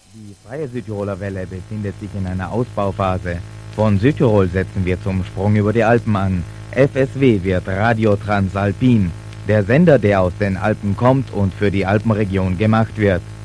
Die Freie Südtiroler Welle befindet sich in einer Ausbauphase. Von Südtirol setzen wir zum Sprung über die Alpen an. FSW wird Radio Transalpin, der Sender, der aus den Alpen kommt und für die Alpenregion gemacht wird.